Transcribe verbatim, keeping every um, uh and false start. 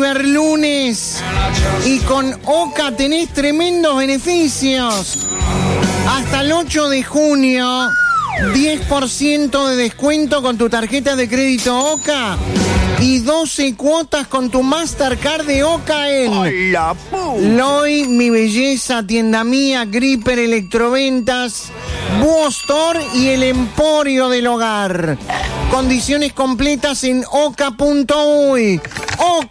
Ciberlunes. Y con Oca tenés tremendos beneficios. Hasta el ocho de junio, diez por ciento de descuento con tu tarjeta de crédito Oca y doce cuotas con tu Mastercard de Oca en ¡Hola, puta! Loy, Mi Belleza, Tienda Mía, Gripper, Electroventas, Búho Store y el Emporio del Hogar. Condiciones completas en oca punto uy. Oca.